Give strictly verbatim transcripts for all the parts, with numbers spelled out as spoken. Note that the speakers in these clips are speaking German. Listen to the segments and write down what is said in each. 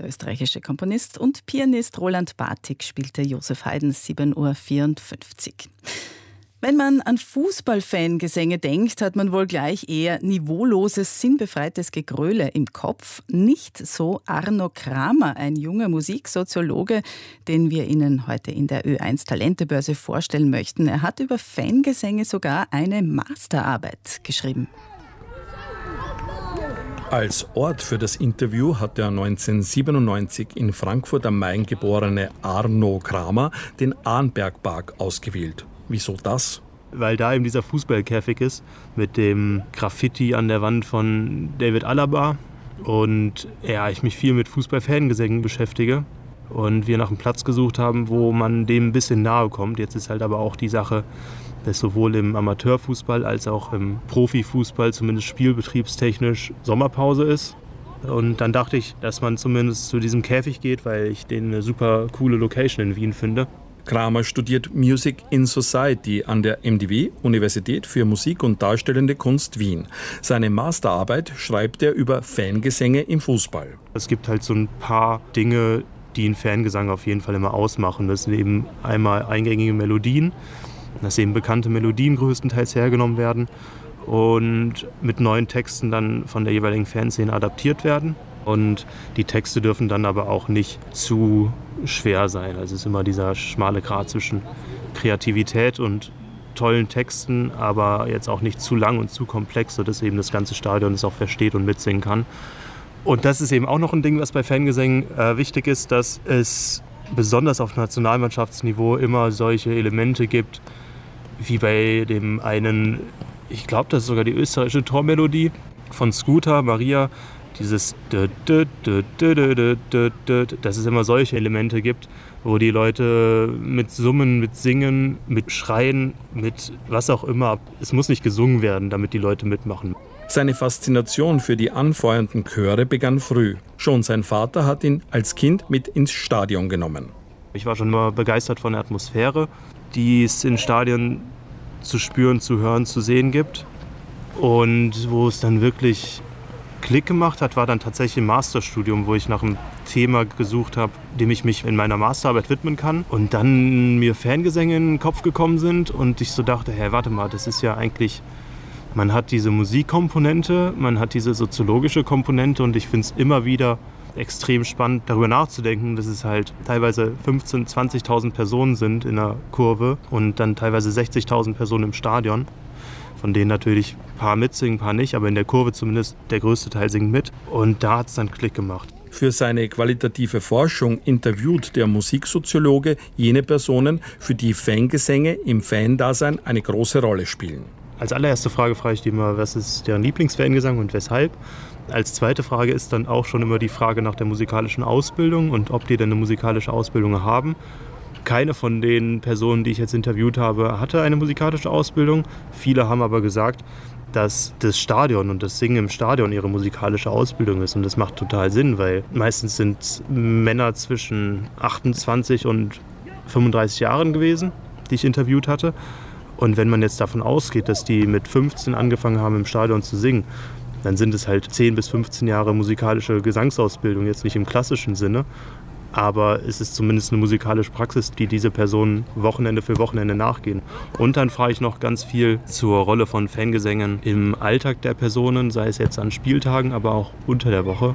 Der österreichische Komponist und Pianist Roland Bartik spielte Joseph Haydns sieben Uhr vierundfünfzig. Wenn man an Fußballfangesänge denkt, hat man wohl gleich eher niveauloses, sinnbefreites Gegröle im Kopf. Nicht so Arno Kramer, ein junger Musiksoziologe, den wir Ihnen heute in der Ö eins Talentebörse vorstellen möchten. Er hat über Fangesänge sogar eine Masterarbeit geschrieben. Als Ort für das Interview hat der neunzehnhundertsiebenundneunzig in Frankfurt am Main geborene Arno Kramer den Arnbergpark ausgewählt. Wieso das? Weil da eben dieser Fußballkäfig ist mit dem Graffiti an der Wand von David Alaba und ja, ich mich viel mit Fußball-Fangesängen beschäftige und wir nach einem Platz gesucht haben, wo man dem ein bisschen nahe kommt. Jetzt ist halt aber auch die Sache, dass sowohl im Amateurfußball als auch im Profifußball zumindest spielbetriebstechnisch Sommerpause ist. Und dann dachte ich, dass man zumindest zu diesem Käfig geht, weil ich den eine super coole Location in Wien finde. Kramer studiert Music in Society an der M D W, Universität für Musik und Darstellende Kunst Wien. Seine Masterarbeit schreibt er über Fangesänge im Fußball. Es gibt halt so ein paar Dinge, die einen Fangesang auf jeden Fall immer ausmachen. Das sind eben einmal eingängige Melodien, dass eben bekannte Melodien größtenteils hergenommen werden und mit neuen Texten dann von der jeweiligen Fanszene adaptiert werden. Und die Texte dürfen dann aber auch nicht zu schwer sein. Also es ist immer dieser schmale Grat zwischen Kreativität und tollen Texten, aber jetzt auch nicht zu lang und zu komplex, sodass eben das ganze Stadion es auch versteht und mitsingen kann. Und das ist eben auch noch ein Ding, was bei Fangesängen äh, wichtig ist, dass es besonders auf Nationalmannschaftsniveau immer solche Elemente gibt, wie bei dem einen, ich glaube, das ist sogar die österreichische Tormelodie von Scooter, Maria, dieses dass es immer solche Elemente gibt, wo die Leute mit Summen, mit Singen, mit Schreien, mit was auch immer, es muss nicht gesungen werden, damit die Leute mitmachen. Seine Faszination für die anfeuernden Chöre begann früh. Schon sein Vater hat ihn als Kind mit ins Stadion genommen. Ich war schon immer begeistert von der Atmosphäre, die es in Stadien zu spüren, zu hören, zu sehen gibt. Und wo es dann wirklich Klick gemacht hat, war dann tatsächlich im Masterstudium, wo ich nach einem Thema gesucht habe, dem ich mich in meiner Masterarbeit widmen kann. Und dann mir Fangesänge in den Kopf gekommen sind und ich so dachte, hey, warte mal, das ist ja eigentlich, man hat diese Musikkomponente, man hat diese soziologische Komponente und ich finde es immer wieder extrem spannend, darüber nachzudenken, dass es halt teilweise fünfzehntausend, zwanzigtausend Personen sind in der Kurve und dann teilweise sechzigtausend Personen im Stadion. Von denen natürlich ein paar mitsingen, ein paar nicht, aber in der Kurve zumindest der größte Teil singt mit. Und da hat es dann Klick gemacht. Für seine qualitative Forschung interviewt der Musiksoziologe jene Personen, für die Fangesänge im Fandasein eine große Rolle spielen. Als allererste Frage frage ich die immer, was ist deren Lieblingsfangesang und weshalb. Als zweite Frage ist dann auch schon immer die Frage nach der musikalischen Ausbildung und ob die denn eine musikalische Ausbildung haben. Keine von den Personen, die ich jetzt interviewt habe, hatte eine musikalische Ausbildung. Viele haben aber gesagt, dass das Stadion und das Singen im Stadion ihre musikalische Ausbildung ist. Und das macht total Sinn, weil meistens sind Männer zwischen achtundzwanzig und fünfunddreißig Jahren gewesen, die ich interviewt hatte. Und wenn man jetzt davon ausgeht, dass die mit fünfzehn angefangen haben, im Stadion zu singen, dann sind es halt zehn bis fünfzehn Jahre musikalische Gesangsausbildung, jetzt nicht im klassischen Sinne. Aber es ist zumindest eine musikalische Praxis, die diese Personen Wochenende für Wochenende nachgehen. Und dann frage ich noch ganz viel zur Rolle von Fangesängen im Alltag der Personen, sei es jetzt an Spieltagen, aber auch unter der Woche.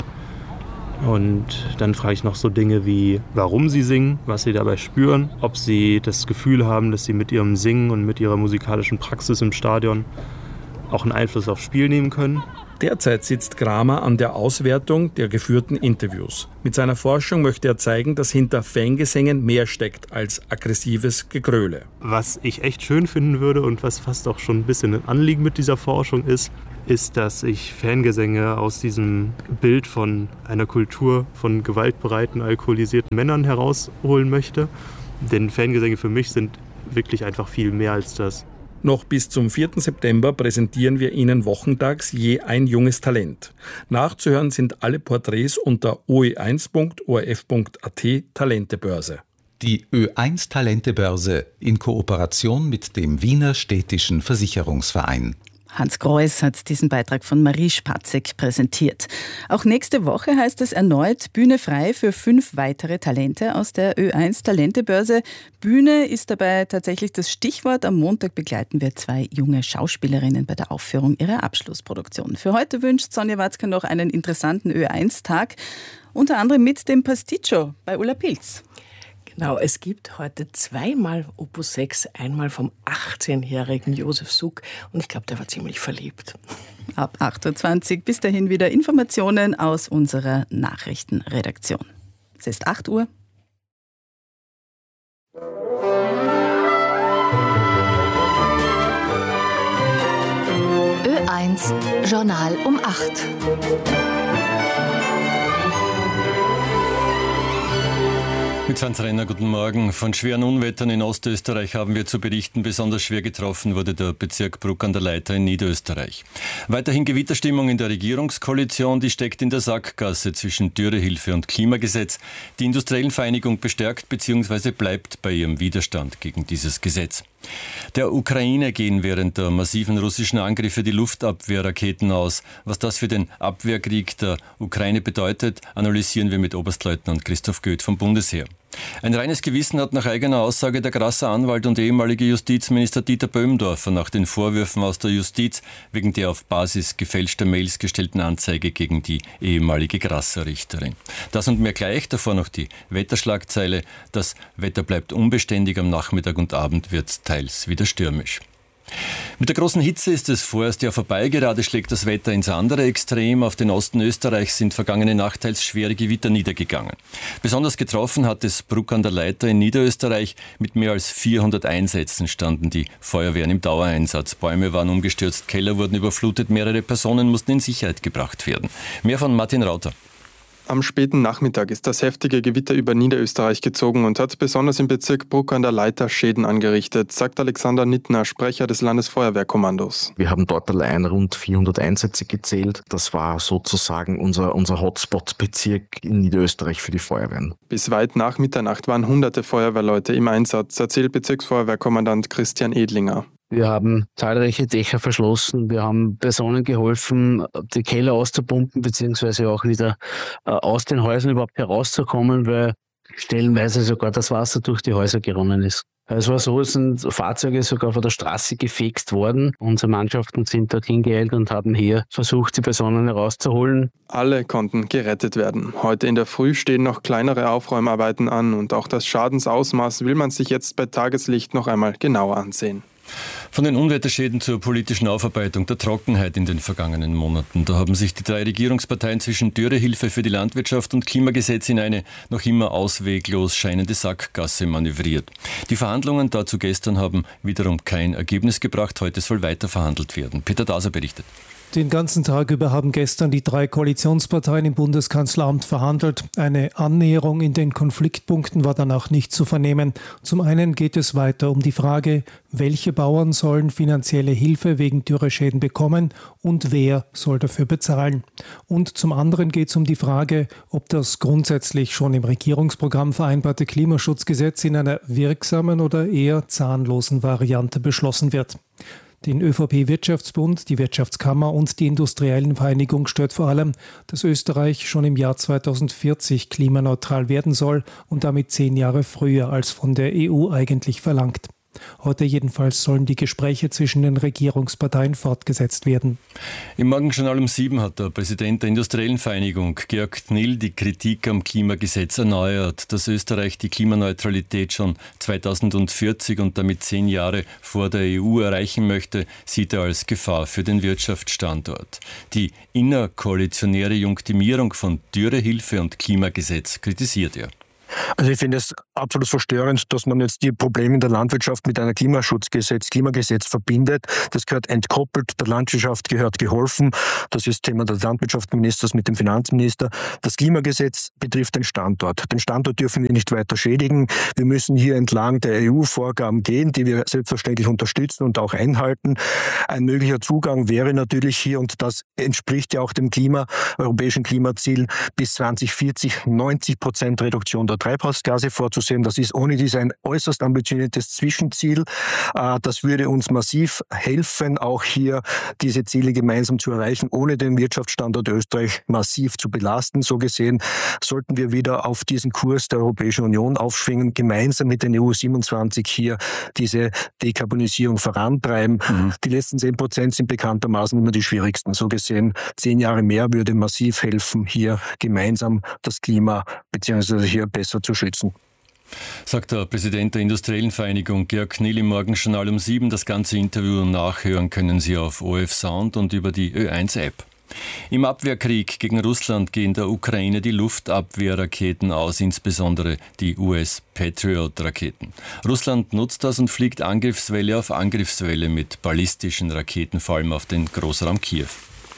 Und dann frage ich noch so Dinge wie, warum sie singen, was sie dabei spüren, ob sie das Gefühl haben, dass sie mit ihrem Singen und mit ihrer musikalischen Praxis im Stadion auch einen Einfluss aufs Spiel nehmen können. Derzeit sitzt Kramer an der Auswertung der geführten Interviews. Mit seiner Forschung möchte er zeigen, dass hinter Fangesängen mehr steckt als aggressives Gegröle. Was ich echt schön finden würde und was fast auch schon ein bisschen ein Anliegen mit dieser Forschung ist, ist, dass ich Fangesänge aus diesem Bild von einer Kultur von gewaltbereiten, alkoholisierten Männern herausholen möchte. Denn Fangesänge für mich sind wirklich einfach viel mehr als das. Noch bis zum vierten September präsentieren wir Ihnen wochentags je ein junges Talent. Nachzuhören sind alle Porträts unter o e eins punkt o r f punkt a t Talentebörse. Die Ö eins Talentebörse in Kooperation mit dem Wiener Städtischen Versicherungsverein. Hans Greuß hat diesen Beitrag von Marie Spatzek präsentiert. Auch nächste Woche heißt es erneut Bühne frei für fünf weitere Talente aus der Ö eins Talentebörse. Bühne ist dabei tatsächlich das Stichwort. Am Montag begleiten wir zwei junge Schauspielerinnen bei der Aufführung ihrer Abschlussproduktion. Für heute wünscht Sonja Watzke noch einen interessanten Ö eins Tag, unter anderem mit dem Pasticcio bei Ulla Pilz. Genau, es gibt heute zweimal Opus sechs, einmal vom achtzehnjährigen Josef Suk und ich glaube, der war ziemlich verliebt. Ab acht Uhr zwanzig bis dahin wieder Informationen aus unserer Nachrichtenredaktion. Es ist acht Uhr. Ö eins Journal um acht. Mit Franz Renner, guten Morgen. Von schweren Unwettern in Ostösterreich haben wir zu berichten. Besonders schwer getroffen wurde der Bezirk Bruck an der Leitha in Niederösterreich. Weiterhin Gewitterstimmung in der Regierungskoalition, die steckt in der Sackgasse zwischen Dürrehilfe und Klimagesetz. Die Industriellenvereinigung bestärkt bzw. bleibt bei ihrem Widerstand gegen dieses Gesetz. Der Ukraine gehen während der massiven russischen Angriffe die Luftabwehrraketen aus. Was das für den Abwehrkrieg der Ukraine bedeutet, analysieren wir mit Oberstleutnant Christoph Göth vom Bundesheer. Ein reines Gewissen hat nach eigener Aussage der Grasser Anwalt und ehemalige Justizminister Dieter Böhmdorfer nach den Vorwürfen aus der Justiz wegen der auf Basis gefälschter Mails gestellten Anzeige gegen die ehemalige Grasser Richterin. Das und mehr gleich, davor noch die Wetterschlagzeile. Das Wetter bleibt unbeständig, am Nachmittag und Abend wird es teils wieder stürmisch. Mit der großen Hitze ist es vorerst ja vorbei. Gerade schlägt das Wetter ins andere Extrem. Auf den Osten Österreichs sind vergangene Nacht teils schwere Gewitter niedergegangen. Besonders getroffen hat es Bruck an der Leitha in Niederösterreich. Mit mehr als vierhundert Einsätzen standen die Feuerwehren im Dauereinsatz. Bäume waren umgestürzt, Keller wurden überflutet, mehrere Personen mussten in Sicherheit gebracht werden. Mehr von Martin Rauter. Am späten Nachmittag ist das heftige Gewitter über Niederösterreich gezogen und hat besonders im Bezirk Bruck an der Leitha Schäden angerichtet, sagt Alexander Nittner, Sprecher des Landesfeuerwehrkommandos. Wir haben dort allein rund vierhundert Einsätze gezählt. Das war sozusagen unser, unser Hotspot-Bezirk in Niederösterreich für die Feuerwehren. Bis weit nach Mitternacht waren hunderte Feuerwehrleute im Einsatz, erzählt Bezirksfeuerwehrkommandant Christian Edlinger. Wir haben zahlreiche Dächer verschlossen, wir haben Personen geholfen, die Keller auszupumpen, beziehungsweise auch wieder äh, aus den Häusern überhaupt herauszukommen, weil stellenweise sogar das Wasser durch die Häuser geronnen ist. Es war so, es sind Fahrzeuge sogar von der Straße gefegt worden. Unsere Mannschaften sind dorthin geeilt und haben hier versucht, die Personen herauszuholen. Alle konnten gerettet werden. Heute in der Früh stehen noch kleinere Aufräumarbeiten an und auch das Schadensausmaß will man sich jetzt bei Tageslicht noch einmal genauer ansehen. Von den Unwetterschäden zur politischen Aufarbeitung der Trockenheit in den vergangenen Monaten. Da haben sich die drei Regierungsparteien zwischen Dürrehilfe für die Landwirtschaft und Klimagesetz in eine noch immer ausweglos scheinende Sackgasse manövriert. Die Verhandlungen dazu gestern haben wiederum kein Ergebnis gebracht. Heute soll weiter verhandelt werden. Peter Daser berichtet. Den ganzen Tag über haben gestern die drei Koalitionsparteien im Bundeskanzleramt verhandelt. Eine Annäherung in den Konfliktpunkten war danach nicht zu vernehmen. Zum einen geht es weiter um die Frage, welche Bauern sollen finanzielle Hilfe wegen Dürreschäden bekommen und wer soll dafür bezahlen. Und zum anderen geht es um die Frage, ob das grundsätzlich schon im Regierungsprogramm vereinbarte Klimaschutzgesetz in einer wirksamen oder eher zahnlosen Variante beschlossen wird. Den ÖVP-Wirtschaftsbund, die Wirtschaftskammer und die Industriellenvereinigung stört vor allem, dass Österreich schon im Jahr zweitausendvierzig klimaneutral werden soll und damit zehn Jahre früher als von der E U eigentlich verlangt. Heute jedenfalls sollen die Gespräche zwischen den Regierungsparteien fortgesetzt werden. Im Morgenjournal um sieben hat der Präsident der Industriellenvereinigung, Georg Knill, die Kritik am Klimagesetz erneuert. Dass Österreich die Klimaneutralität schon zweitausendvierzig und damit zehn Jahre vor der E U erreichen möchte, sieht er als Gefahr für den Wirtschaftsstandort. Die innerkoalitionäre Junktimierung von Dürrehilfe und Klimagesetz kritisiert er. Also ich finde es absolut verstörend, dass man jetzt die Probleme in der Landwirtschaft mit einem Klimaschutzgesetz, Klimagesetz verbindet. Das gehört entkoppelt, der Landwirtschaft gehört geholfen. Das ist Thema des Landwirtschaftsministers mit dem Finanzminister. Das Klimagesetz betrifft den Standort. Den Standort dürfen wir nicht weiter schädigen. Wir müssen hier entlang der E U-Vorgaben gehen, die wir selbstverständlich unterstützen und auch einhalten. Ein möglicher Zugang wäre natürlich hier, und das entspricht ja auch dem Klima, europäischen Klimaziel, bis zweitausendvierzig neunzig Prozent Reduktion der Treibhausgase vorzusehen. Das ist ohne dies ein äußerst ambitioniertes Zwischenziel. Das würde uns massiv helfen, auch hier diese Ziele gemeinsam zu erreichen, ohne den Wirtschaftsstandort Österreich massiv zu belasten. So gesehen sollten wir wieder auf diesen Kurs der Europäischen Union aufschwingen, gemeinsam mit den E U siebenundzwanzig hier diese Dekarbonisierung vorantreiben. Mhm. Die letzten zehn Prozent sind bekanntermaßen immer die schwierigsten. So gesehen, zehn Jahre mehr würde massiv helfen, hier gemeinsam das Klima bzw. hier besser zu schützen. Sagt der Präsident der Industriellen Vereinigung Georg Knill im Morgenjournal um sieben. Das ganze Interview nachhören können Sie auf O R F Sound und über die Ö eins App. Im Abwehrkrieg gegen Russland gehen der Ukraine die Luftabwehrraketen aus, insbesondere die U S Patriot-Raketen. Russland nutzt das und fliegt Angriffswelle auf Angriffswelle mit ballistischen Raketen, vor allem auf den Großraum Kiew.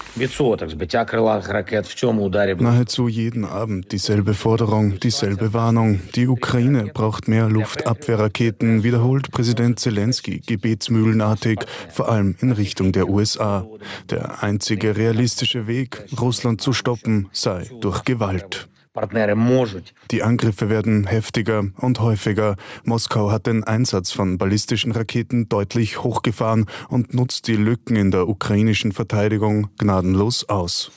Nahezu jeden Abend dieselbe Forderung, dieselbe Warnung. Die Ukraine braucht mehr Luftabwehrraketen, wiederholt Präsident Zelensky gebetsmühlenartig, vor allem in Richtung der U S A. Der einzige realistische Weg, Russland zu stoppen, sei durch Gewalt. Die Angriffe werden heftiger und häufiger. Moskau hat den Einsatz von ballistischen Raketen deutlich hochgefahren und nutzt die Lücken in der ukrainischen Verteidigung gnadenlos aus.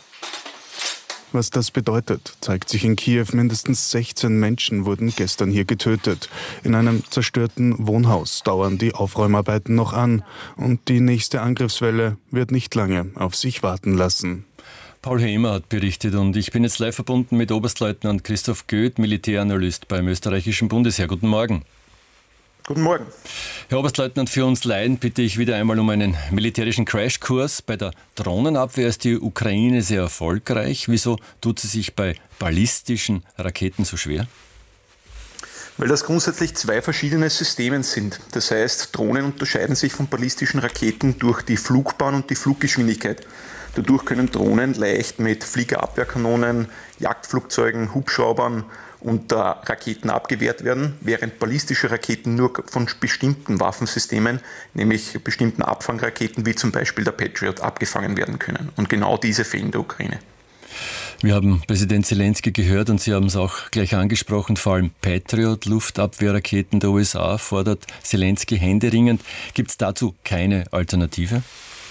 Was das bedeutet, zeigt sich in Kiew. Mindestens sechzehn Menschen wurden gestern hier getötet. In einem zerstörten Wohnhaus dauern die Aufräumarbeiten noch an. Und die nächste Angriffswelle wird nicht lange auf sich warten lassen. Paul Hemer hat berichtet und ich bin jetzt live verbunden mit Oberstleutnant Christoph Goeth, Militäranalyst beim österreichischen Bundesheer. Guten Morgen. Guten Morgen. Herr Oberstleutnant, für uns Laien bitte ich wieder einmal um einen militärischen Crashkurs. Bei der Drohnenabwehr ist die Ukraine sehr erfolgreich. Wieso tut sie sich bei ballistischen Raketen so schwer? Weil das grundsätzlich zwei verschiedene Systeme sind. Das heißt, Drohnen unterscheiden sich von ballistischen Raketen durch die Flugbahn und die Fluggeschwindigkeit. Dadurch können Drohnen leicht mit Fliegerabwehrkanonen, Jagdflugzeugen, Hubschraubern und äh, Raketen abgewehrt werden, während ballistische Raketen nur von bestimmten Waffensystemen, nämlich bestimmten Abfangraketen wie zum Beispiel der Patriot, abgefangen werden können. Und genau diese fehlen der Ukraine. Wir haben Präsident Zelensky gehört und Sie haben es auch gleich angesprochen, vor allem Patriot-Luftabwehrraketen der U S A fordert Zelensky händeringend. Gibt es dazu keine Alternative?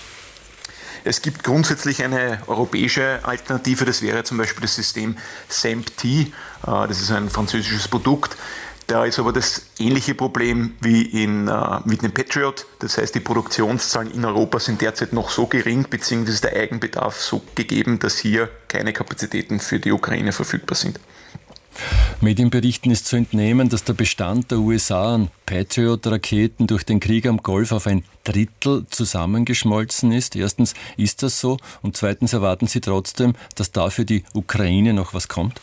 Es gibt grundsätzlich eine europäische Alternative, das wäre zum Beispiel das System S A M P T, das ist ein französisches Produkt. Da ist aber das ähnliche Problem wie in, äh, mit dem Patriot. Das heißt, die Produktionszahlen in Europa sind derzeit noch so gering, beziehungsweise der Eigenbedarf so gegeben, dass hier keine Kapazitäten für die Ukraine verfügbar sind. Medienberichten ist zu entnehmen, dass der Bestand der U S A an Patriot-Raketen durch den Krieg am Golf auf ein Drittel zusammengeschmolzen ist. Erstens, ist das so? Und zweitens, erwarten Sie trotzdem, dass da für die Ukraine noch was kommt?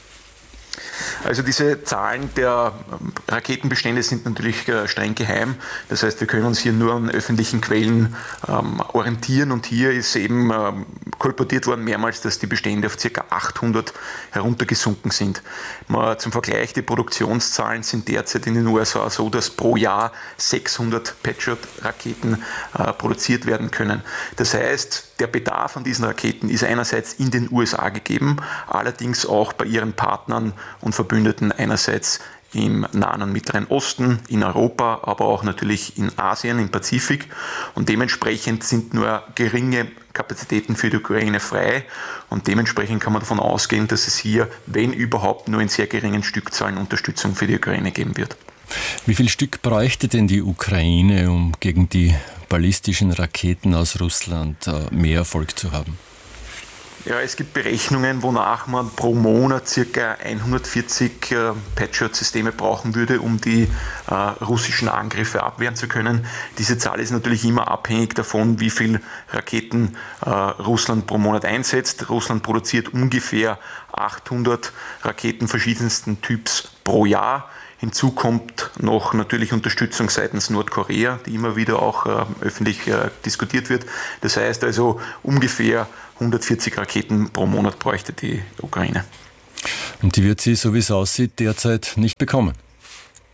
Also diese Zahlen der Raketenbestände sind natürlich streng geheim. Das heißt, wir können uns hier nur an öffentlichen Quellen ähm, orientieren. Und hier ist eben ähm, kolportiert worden mehrmals, dass die Bestände auf ca. achthundert heruntergesunken sind. Mal zum Vergleich, die Produktionszahlen sind derzeit in den U S A so, dass pro Jahr sechshundert Patriot-Raketen äh, produziert werden können. Das heißt, der Bedarf an diesen Raketen ist einerseits in den U S A gegeben, allerdings auch bei ihren Partnern und Verbündeten einerseits im Nahen und Mittleren Osten, in Europa, aber auch natürlich in Asien, im Pazifik. Und dementsprechend sind nur geringe Kapazitäten für die Ukraine frei. Und dementsprechend kann man davon ausgehen, dass es hier, wenn überhaupt, nur in sehr geringen Stückzahlen Unterstützung für die Ukraine geben wird. Wie viel Stück bräuchte denn die Ukraine, um gegen die ballistischen Raketen aus Russland mehr Erfolg zu haben? Ja, es gibt Berechnungen, wonach man pro Monat ca. hundertvierzig äh, Patriot-Systeme brauchen würde, um die äh, russischen Angriffe abwehren zu können. Diese Zahl ist natürlich immer abhängig davon, wie viele Raketen äh, Russland pro Monat einsetzt. Russland produziert ungefähr achthundert Raketen verschiedensten Typs pro Jahr. Hinzu kommt noch natürlich Unterstützung seitens Nordkorea, die immer wieder auch äh, öffentlich äh, diskutiert wird. Das heißt also ungefähr hundertvierzig Raketen pro Monat bräuchte die Ukraine. Und die wird sie, so wie es aussieht, derzeit nicht bekommen?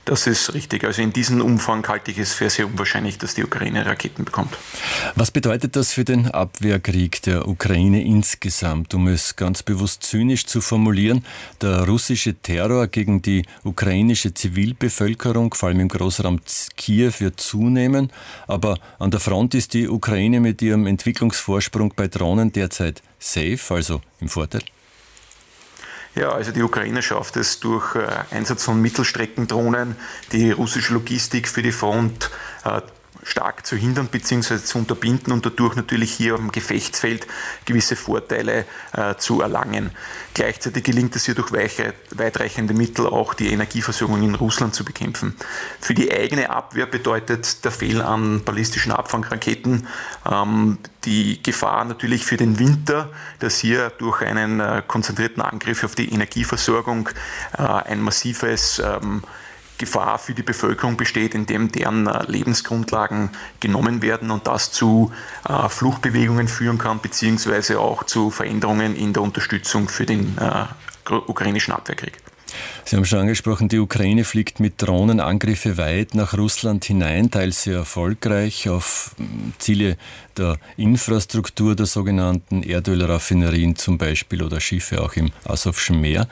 Das ist richtig. Also in diesem Umfang halte ich es für sehr unwahrscheinlich, dass die Ukraine Raketen bekommt. Was bedeutet das für den Abwehrkrieg der Ukraine insgesamt? Um es ganz bewusst zynisch zu formulieren, der russische Terror gegen die ukrainische Zivilbevölkerung, vor allem im Großraum Kiew, wird zunehmen. Aber an der Front ist die Ukraine mit ihrem Entwicklungsvorsprung bei Drohnen derzeit safe, also im Vorteil? Ja, also die Ukraine schafft es durch äh, Einsatz von Mittelstreckendrohnen, die russische Logistik für die Front äh, stark zu hindern bzw. zu unterbinden und dadurch natürlich hier auf dem Gefechtsfeld gewisse Vorteile äh, zu erlangen. Gleichzeitig gelingt es hier durch weitreichende Mittel auch die Energieversorgung in Russland zu bekämpfen. Für die eigene Abwehr bedeutet der Fehl an ballistischen Abfangraketen ähm, die Gefahr natürlich für den Winter, dass hier durch einen äh, konzentrierten Angriff auf die Energieversorgung äh, ein massives ähm, Gefahr für die Bevölkerung besteht, indem deren Lebensgrundlagen genommen werden und das zu äh, Fluchtbewegungen führen kann, beziehungsweise auch zu Veränderungen in der Unterstützung für den äh, ukrainischen Abwehrkrieg. Sie haben schon angesprochen, die Ukraine fliegt mit Drohnenangriffe weit nach Russland hinein, teils sehr erfolgreich auf Ziele der Infrastruktur der sogenannten Erdölraffinerien zum Beispiel oder Schiffe auch im Asowschen Meer.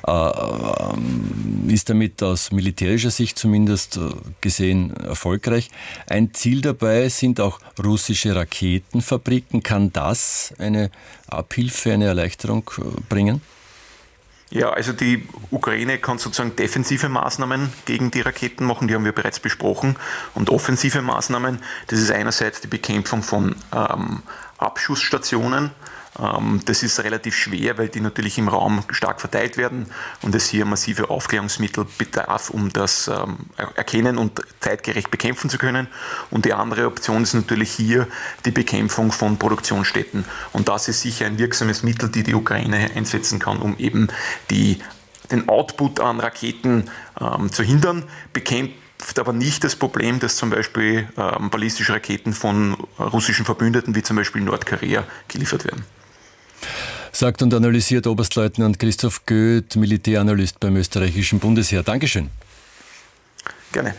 Äh, ist damit aus militärischer Sicht zumindest gesehen erfolgreich. Ein Ziel dabei sind auch russische Raketenfabriken. Kann das eine Abhilfe, eine Erleichterung bringen? Ja, also die Ukraine kann sozusagen defensive Maßnahmen gegen die Raketen machen, die haben wir bereits besprochen. Und offensive Maßnahmen, das ist einerseits die Bekämpfung von ähm, Abschussstationen. Ähm, das ist relativ schwer, weil die natürlich im Raum stark verteilt werden und es hier massive Aufklärungsmittel bedarf, um das ähm, erkennen und zeitgerecht bekämpfen zu können. Und die andere Option ist natürlich hier die Bekämpfung von Produktionsstätten. Und das ist sicher ein wirksames Mittel, die die Ukraine einsetzen kann, um eben die, den Output an Raketen ähm, zu hindern. Bekämpft aber nicht das Problem, dass zum Beispiel ähm, ballistische Raketen von russischen Verbündeten wie zum Beispiel Nordkorea geliefert werden. Sagt und analysiert Oberstleutnant Christoph Goeth, Militäranalyst beim österreichischen Bundesheer. Dankeschön. Gerne.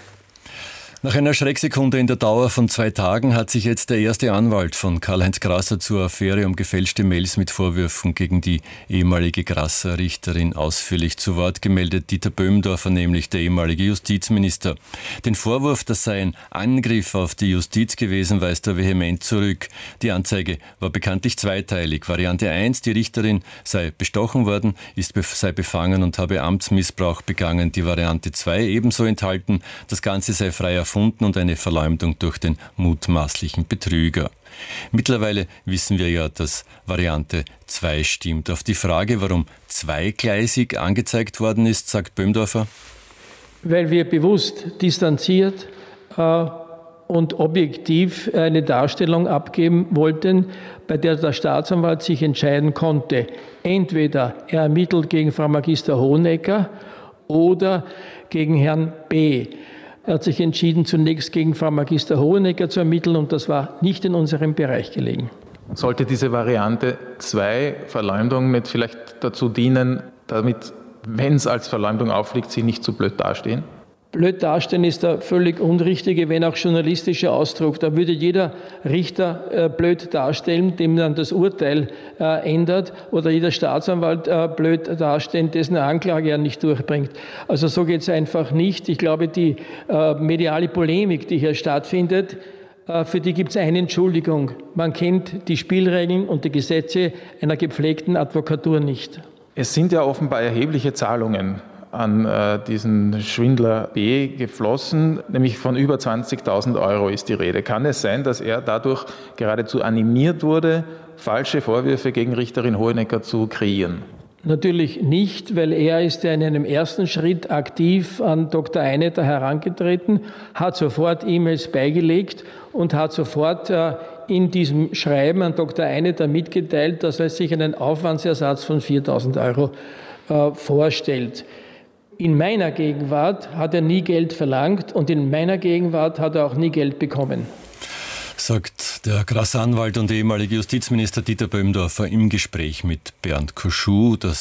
Nach einer Schrecksekunde in der Dauer von zwei Tagen hat sich jetzt der erste Anwalt von Karl-Heinz Grasser zur Affäre um gefälschte Mails mit Vorwürfen gegen die ehemalige Grasser-Richterin ausführlich zu Wort gemeldet. Dieter Böhmdorfer, nämlich der ehemalige Justizminister. Den Vorwurf, das sei ein Angriff auf die Justiz gewesen, weist er vehement zurück. Die Anzeige war bekanntlich zweiteilig. Variante eins, die Richterin sei bestochen worden, ist, sei befangen und habe Amtsmissbrauch begangen. Die Variante zwei ebenso enthalten, das Ganze sei frei erfunden und eine Verleumdung durch den mutmaßlichen Betrüger. Mittlerweile wissen wir ja, dass Variante zwei stimmt. Auf die Frage, warum zweigleisig angezeigt worden ist, sagt Böhmdorfer: Weil wir bewusst distanziert äh, und objektiv eine Darstellung abgeben wollten, bei der der Staatsanwalt sich entscheiden konnte. Entweder er ermittelt gegen Frau Magister Hohenecker oder gegen Herrn B. Er hat sich entschieden, zunächst gegen Frau Magister Hohenecker zu ermitteln, und das war nicht in unserem Bereich gelegen. Sollte diese Variante zwei, Verleumdung, nicht vielleicht dazu dienen, damit, wenn es als Verleumdung aufliegt, Sie nicht zu blöd dastehen? Blöd dastehen ist der völlig unrichtige, wenn auch journalistische Ausdruck. Da würde jeder Richter äh, blöd darstellen, dem dann das Urteil äh, ändert, oder jeder Staatsanwalt äh, blöd dastehen, dessen Anklage er nicht durchbringt. Also so geht es einfach nicht. Ich glaube, die äh, mediale Polemik, die hier stattfindet, äh, für die gibt es eine Entschuldigung. Man kennt die Spielregeln und die Gesetze einer gepflegten Advokatur nicht. Es sind ja offenbar erhebliche Zahlungen an äh, diesen Schwindler B. geflossen, nämlich von über zwanzigtausend Euro ist die Rede. Kann es sein, dass er dadurch geradezu animiert wurde, falsche Vorwürfe gegen Richterin Hohenecker zu kreieren? Natürlich nicht, weil er ist ja in einem ersten Schritt aktiv an Doktor Einetter herangetreten, hat sofort E-Mails beigelegt und hat sofort äh, in diesem Schreiben an Doktor Einetter mitgeteilt, dass er sich einen Aufwandsersatz von viertausend Euro äh, vorstellt. In meiner Gegenwart hat er nie Geld verlangt und in meiner Gegenwart hat er auch nie Geld bekommen. Sagt der Grasser-Anwalt und ehemalige Justizminister Dieter Böhmdorfer im Gespräch mit Bernd Koschou. Das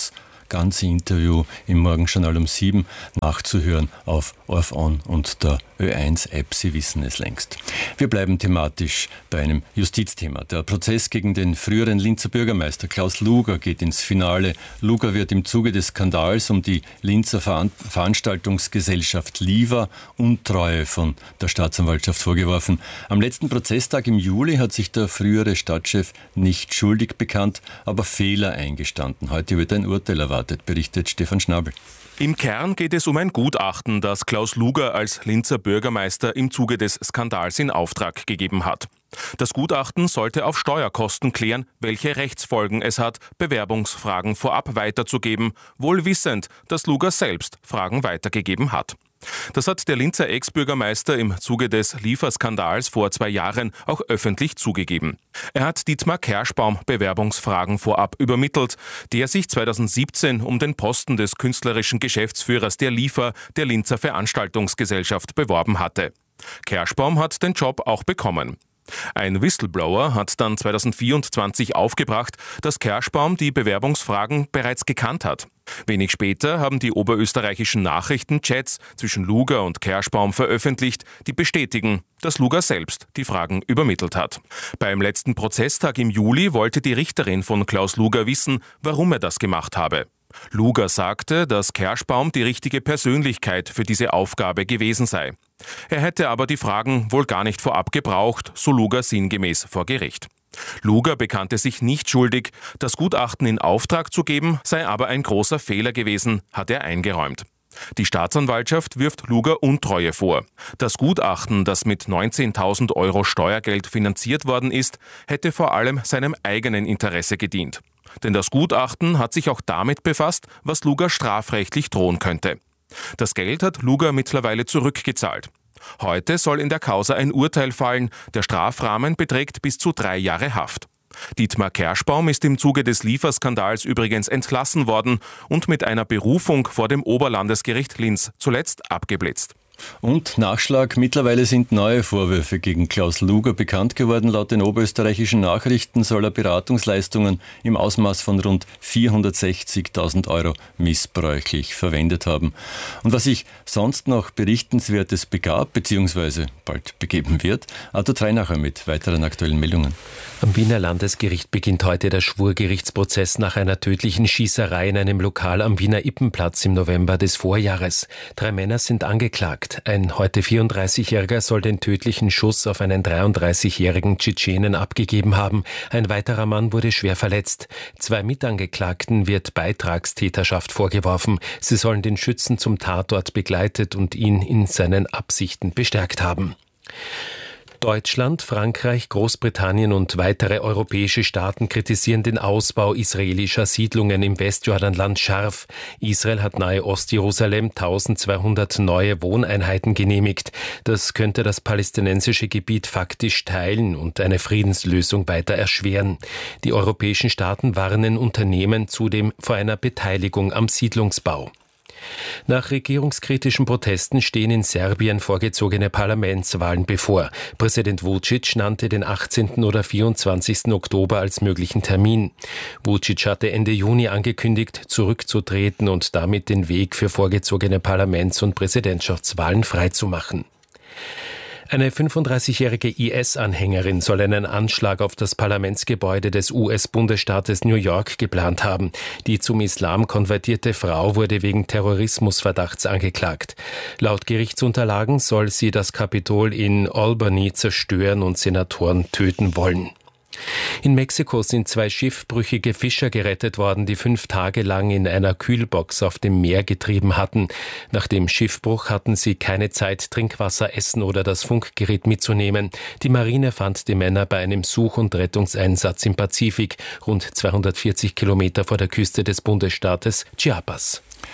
ganze Interview im Morgenjournal um sieben nachzuhören auf ORF On und der Ö eins App. Sie wissen es längst. Wir bleiben thematisch bei einem Justizthema. Der Prozess gegen den früheren Linzer Bürgermeister Klaus Luger geht ins Finale. Luger wird im Zuge des Skandals um die Linzer Veran- Veranstaltungsgesellschaft Liva Untreue von der Staatsanwaltschaft vorgeworfen. Am letzten Prozesstag im Juli hat sich der frühere Stadtchef nicht schuldig bekannt, aber Fehler eingestanden. Heute wird ein Urteil erwartet, berichtet Stefan Schnabel. Im Kern geht es um ein Gutachten, das Klaus Luger als Linzer Bürgermeister im Zuge des Skandals in Auftrag gegeben hat. Das Gutachten sollte auf Steuerkosten klären, welche Rechtsfolgen es hat, Bewerbungsfragen vorab weiterzugeben, wohl wissend, dass Luger selbst Fragen weitergegeben hat. Das hat der Linzer Ex-Bürgermeister im Zuge des Lieferskandals vor zwei Jahren auch öffentlich zugegeben. Er hat Dietmar Kerschbaum Bewerbungsfragen vorab übermittelt, der sich zweitausendsiebzehn um den Posten des künstlerischen Geschäftsführers der Liefer der Linzer Veranstaltungsgesellschaft beworben hatte. Kerschbaum hat den Job auch bekommen. Ein Whistleblower hat dann zweitausendvierundzwanzig aufgebracht, dass Kerschbaum die Bewerbungsfragen bereits gekannt hat. Wenig später haben die oberösterreichischen Nachrichten Chats zwischen Luger und Kerschbaum veröffentlicht, die bestätigen, dass Luger selbst die Fragen übermittelt hat. Beim letzten Prozesstag im Juli wollte die Richterin von Klaus Luger wissen, warum er das gemacht habe. Luger sagte, dass Kerschbaum die richtige Persönlichkeit für diese Aufgabe gewesen sei. Er hätte aber die Fragen wohl gar nicht vorab gebraucht, so Luger sinngemäß vor Gericht. Luger bekannte sich nicht schuldig, das Gutachten in Auftrag zu geben, sei aber ein großer Fehler gewesen, hat er eingeräumt. Die Staatsanwaltschaft wirft Luger Untreue vor. Das Gutachten, das mit neunzehntausend Euro Steuergeld finanziert worden ist, hätte vor allem seinem eigenen Interesse gedient. Denn das Gutachten hat sich auch damit befasst, was Luger strafrechtlich drohen könnte. Das Geld hat Luger mittlerweile zurückgezahlt. Heute soll in der Causa ein Urteil fallen. Der Strafrahmen beträgt bis zu drei Jahre Haft. Dietmar Kerschbaum ist im Zuge des Lieferskandals übrigens entlassen worden und mit einer Berufung vor dem Oberlandesgericht Linz zuletzt abgeblitzt. Und Nachschlag, mittlerweile sind neue Vorwürfe gegen Klaus Luger bekannt geworden. Laut den oberösterreichischen Nachrichten soll er Beratungsleistungen im Ausmaß von rund vierhundertsechzigtausend Euro missbräuchlich verwendet haben. Und was sich sonst noch Berichtenswertes begab, bzw. bald begeben wird, Arthur Treinacher mit weiteren aktuellen Meldungen. Am Wiener Landesgericht beginnt heute der Schwurgerichtsprozess nach einer tödlichen Schießerei in einem Lokal am Wiener Ippenplatz im November des Vorjahres. Drei Männer sind angeklagt. Ein heute vierunddreißigjähriger soll den tödlichen Schuss auf einen dreiunddreißigjährigen Tschetschenen abgegeben haben. Ein weiterer Mann wurde schwer verletzt. Zwei Mitangeklagten wird Beitragstäterschaft vorgeworfen. Sie sollen den Schützen zum Tatort begleitet und ihn in seinen Absichten bestärkt haben. Deutschland, Frankreich, Großbritannien und weitere europäische Staaten kritisieren den Ausbau israelischer Siedlungen im Westjordanland scharf. Israel hat nahe Ostjerusalem eintausendzweihundert neue Wohneinheiten genehmigt. Das könnte das palästinensische Gebiet faktisch teilen und eine Friedenslösung weiter erschweren. Die europäischen Staaten warnen Unternehmen zudem vor einer Beteiligung am Siedlungsbau. Nach regierungskritischen Protesten stehen in Serbien vorgezogene Parlamentswahlen bevor. Präsident Vučić nannte den achtzehnten oder vierundzwanzigsten Oktober als möglichen Termin. Vučić hatte Ende Juni angekündigt, zurückzutreten und damit den Weg für vorgezogene Parlaments- und Präsidentschaftswahlen freizumachen. Eine fünfunddreißigjährige I S-Anhängerin soll einen Anschlag auf das Parlamentsgebäude des U S-Bundesstaates New York geplant haben. Die zum Islam konvertierte Frau wurde wegen Terrorismusverdachts angeklagt. Laut Gerichtsunterlagen soll sie das Kapitol in Albany zerstören und Senatoren töten wollen. In Mexiko sind zwei schiffbrüchige Fischer gerettet worden, die fünf Tage lang in einer Kühlbox auf dem Meer getrieben hatten. Nach dem Schiffbruch hatten sie keine Zeit, Trinkwasser, Essen oder das Funkgerät mitzunehmen. Die Marine fand die Männer bei einem Such- und Rettungseinsatz im Pazifik, rund zweihundertvierzig Kilometer vor der Küste des Bundesstaates Chiapas.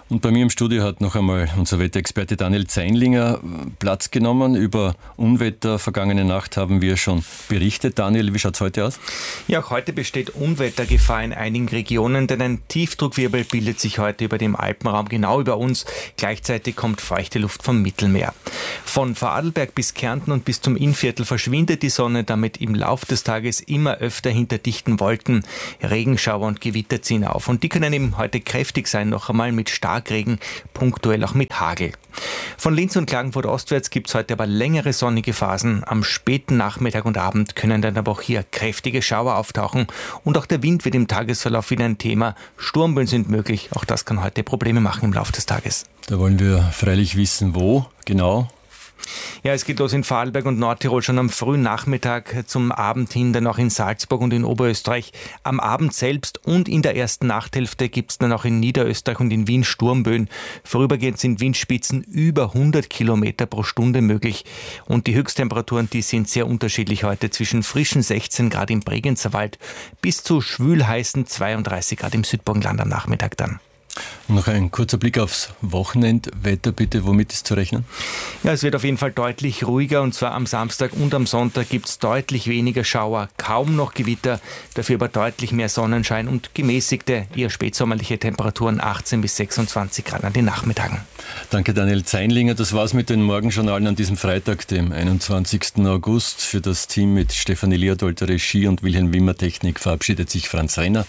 Und bei mir im Studio hat noch einmal unser Wetterexperte Daniel Zeinlinger Platz genommen. Über Unwetter vergangene Nacht haben wir schon berichtet. Daniel, wie schaut es heute aus? Ja, auch heute besteht Unwettergefahr in einigen Regionen, denn ein Tiefdruckwirbel bildet sich heute über dem Alpenraum genau über uns. Gleichzeitig kommt feuchte Luft vom Mittelmeer. Von Vorarlberg bis Kärnten und bis zum Innviertel verschwindet die Sonne, damit im Lauf des Tages immer öfter hinter dichten Wolken Regenschauer und Gewitter ziehen auf. Und die können eben heute kräftig sein, noch einmal mit stark Regen, punktuell auch mit Hagel. Von Linz und Klagenfurt ostwärts gibt es heute aber längere sonnige Phasen. Am späten Nachmittag und Abend können dann aber auch hier kräftige Schauer auftauchen. Und auch der Wind wird im Tagesverlauf wieder ein Thema. Sturmböen sind möglich. Auch das kann heute Probleme machen im Laufe des Tages. Da wollen wir freilich wissen, wo genau. Ja, es geht los in Vorarlberg und Nordtirol schon am frühen Nachmittag, zum Abend hin, dann auch in Salzburg und in Oberösterreich. Am Abend selbst und in der ersten Nachthälfte gibt es dann auch in Niederösterreich und in Wien Sturmböen. Vorübergehend sind Windspitzen über hundert Kilometer pro Stunde möglich. Und die Höchsttemperaturen, die sind sehr unterschiedlich heute, zwischen frischen sechzehn Grad im Bregenzer Wald bis zu schwülheißen zweiunddreißig Grad im Südburgenland am Nachmittag dann. Und noch ein kurzer Blick aufs Wochenendwetter, bitte. Womit ist zu rechnen? Ja, es wird auf jeden Fall deutlich ruhiger, und zwar am Samstag und am Sonntag gibt es deutlich weniger Schauer, kaum noch Gewitter, dafür aber deutlich mehr Sonnenschein und gemäßigte, eher spätsommerliche Temperaturen, achtzehn bis sechsundzwanzig Grad an den Nachmittagen. Danke, Daniel Zeinlinger. Das war's mit den Morgenjournalen an diesem Freitag, dem einundzwanzigsten August. Für das Team mit Stefanie Leodold Regie und Wilhelm Wimmer Technik verabschiedet sich Franz Renner.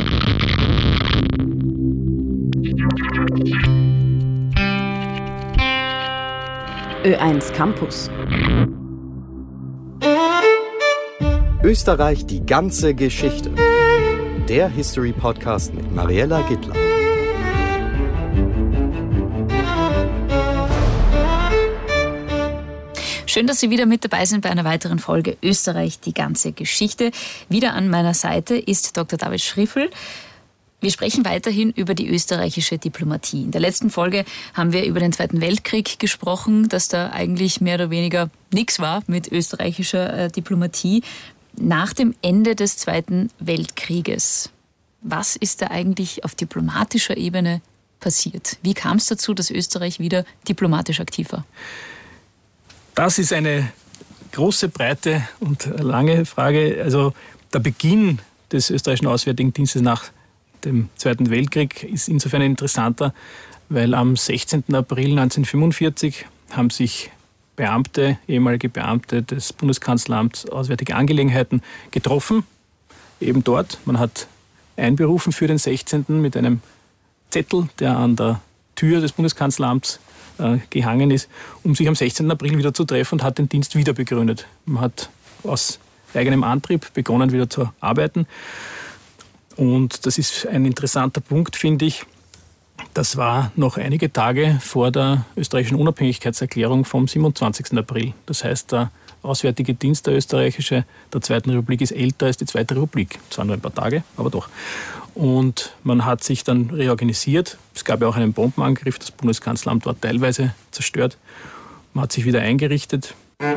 Ö eins Campus. Österreich, die ganze Geschichte. Der History-Podcast mit Mariella Gittler. Schön, dass Sie wieder mit dabei sind bei einer weiteren Folge Österreich, die ganze Geschichte. Wieder an meiner Seite ist Doktor David Schriffel. Wir sprechen weiterhin über die österreichische Diplomatie. In der letzten Folge haben wir über den Zweiten Weltkrieg gesprochen, dass da eigentlich mehr oder weniger nichts war mit österreichischer äh, Diplomatie. Nach dem Ende des Zweiten Weltkrieges, was ist da eigentlich auf diplomatischer Ebene passiert? Wie kam es dazu, dass Österreich wieder diplomatisch aktiv war? Das ist eine große, breite und lange Frage. Also der Beginn des österreichischen Auswärtigen Dienstes nach dem Zweiten Weltkrieg ist insofern interessanter, weil am sechzehnten April neunzehnhundertfünfundvierzig haben sich Beamte, ehemalige Beamte des Bundeskanzleramts Auswärtige Angelegenheiten getroffen, eben dort. Man hat einberufen für den sechzehnten mit einem Zettel, der an der Tür des Bundeskanzleramts äh, gehangen ist, um sich am sechzehnten April wieder zu treffen, und hat den Dienst wieder begründet. Man hat aus eigenem Antrieb begonnen, wieder zu arbeiten. Und das ist ein interessanter Punkt, finde ich. Das war noch einige Tage vor der österreichischen Unabhängigkeitserklärung vom siebenundzwanzigsten April. Das heißt, der Auswärtige Dienst, der österreichische, der Zweiten Republik ist älter als die Zweite Republik. Zwar nur ein paar Tage, aber doch. Und man hat sich dann reorganisiert. Es gab ja auch einen Bombenangriff. Das Bundeskanzleramt war teilweise zerstört. Man hat sich wieder eingerichtet.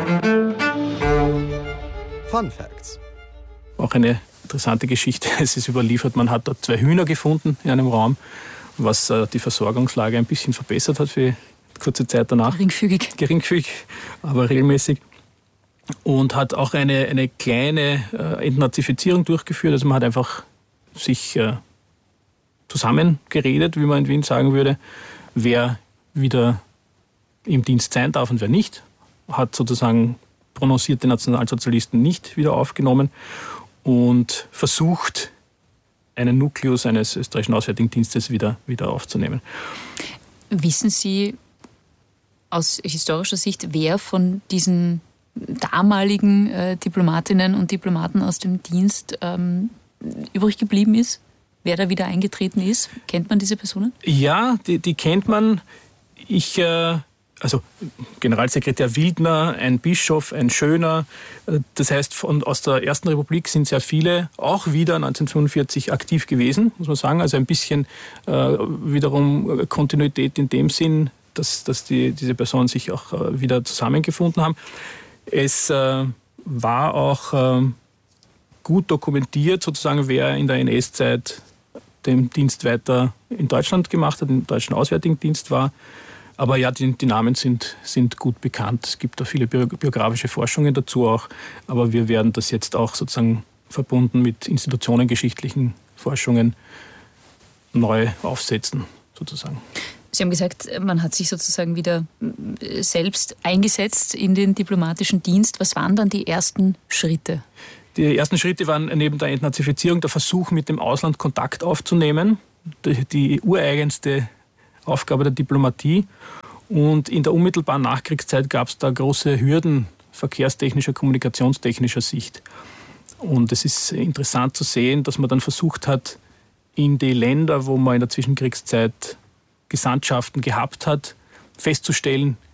Fun Facts. Auch eine interessante Geschichte. Es ist überliefert, man hat dort zwei Hühner gefunden in einem Raum, was äh, die Versorgungslage ein bisschen verbessert hat für kurze Zeit danach. Geringfügig. Geringfügig, aber regelmäßig. Und hat auch eine, eine kleine äh, Entnazifizierung durchgeführt. Also man hat einfach sich äh, zusammengeredet, wie man in Wien sagen würde, wer wieder im Dienst sein darf und wer nicht. Hat sozusagen prononcierte Nationalsozialisten nicht wieder aufgenommen und versucht, einen Nukleus eines österreichischen Auswärtigen Dienstes wieder, wieder aufzunehmen. Wissen Sie aus historischer Sicht, wer von diesen damaligen äh, Diplomatinnen und Diplomaten aus dem Dienst ähm, übrig geblieben ist? Wer da wieder eingetreten ist? Kennt man diese Personen? Ja, die, die kennt man. Ich... Äh Also Generalsekretär Wildner, ein Bischof, ein Schöner. Das heißt, von, aus der Ersten Republik sind sehr viele auch wieder neunzehnhundertfünfundvierzig aktiv gewesen, muss man sagen. Also ein bisschen äh, wiederum Kontinuität in dem Sinn, dass, dass die, diese Personen sich auch äh, wieder zusammengefunden haben. Es äh, war auch äh, gut dokumentiert, sozusagen, wer in der N S-Zeit den Dienst weiter in Deutschland gemacht hat, im deutschen Auswärtigen Dienst war. Aber ja, die, die Namen sind, sind gut bekannt. Es gibt da viele biografische Forschungen dazu auch. Aber wir werden das jetzt auch sozusagen verbunden mit institutionengeschichtlichen Forschungen neu aufsetzen, sozusagen. Sie haben gesagt, man hat sich sozusagen wieder selbst eingesetzt in den diplomatischen Dienst. Was waren dann die ersten Schritte? Die ersten Schritte waren neben der Entnazifizierung der Versuch, mit dem Ausland Kontakt aufzunehmen. Die, die ureigenste Aufgabe der Diplomatie. Und in der unmittelbaren Nachkriegszeit gab es da große Hürden verkehrstechnischer, kommunikationstechnischer Sicht. Und es ist interessant zu sehen, dass man dann versucht hat, in die Länder, wo man in der Zwischenkriegszeit Gesandtschaften gehabt hat, festzustellen,